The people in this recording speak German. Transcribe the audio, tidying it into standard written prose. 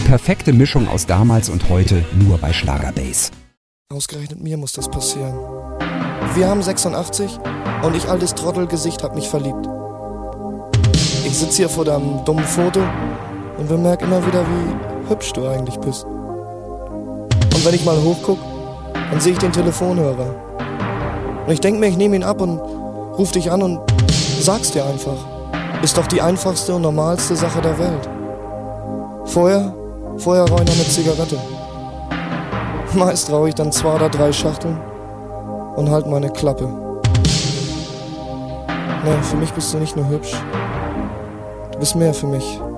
perfekte Mischung aus damals und heute nur bei Schlagerbase. Ausgerechnet mir muss das passieren. Wir haben 86 und ich, altes Trottelgesicht, hab mich verliebt. Ich sitz hier vor deinem dummen Foto und bemerk immer wieder, wie hübsch du eigentlich bist. Und wenn ich mal hochguck, dann sehe ich den Telefonhörer. Und ich denk mir, ich nehme ihn ab und ruf dich an und sag's dir einfach. Ist doch die einfachste und normalste Sache der Welt. Vorher rauche ich noch eine Zigarette. Meist rauche ich dann 2 oder 3 Schachteln und halt meine Klappe. Nee, für mich bist du nicht nur hübsch. Du bist mehr für mich.